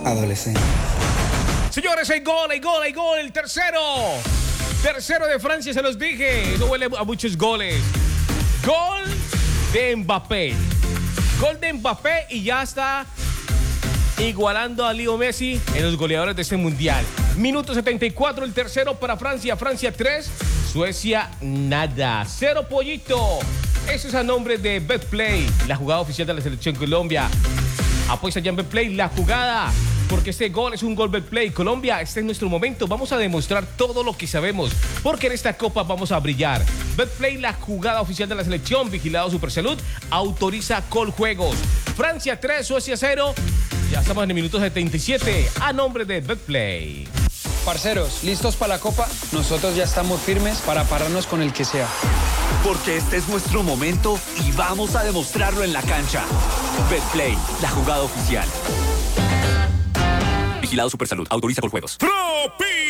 adolescente. Señores, hay gol, hay gol, hay gol. El tercero. Tercero de Francia, se los dije. Eso huele a muchos goles. Gol de Mbappé. Gol de Mbappé y ya está igualando a Leo Messi en los goleadores de este mundial. Minuto 74, el tercero para Francia. Francia 3, Suecia nada. 0 pollito. Eso es a nombre de Betplay, la jugada oficial de la Selección Colombia. Apuesta ya en Betplay la jugada, porque este gol es un gol Betplay. Colombia, este es nuestro momento. Vamos a demostrar todo lo que sabemos, porque en esta copa vamos a brillar. Betplay, la jugada oficial de la selección, vigilado Supersalud, autoriza Coljuegos. Francia 3, Suecia 0. Ya estamos en el minuto 77, a nombre de Betplay. Parceros, ¿listos para la copa? Nosotros ya estamos firmes para pararnos con el que sea. Porque este es nuestro momento y vamos a demostrarlo en la cancha. Betplay, la jugada oficial. Vigilado Supersalud, autoriza Coljuegos.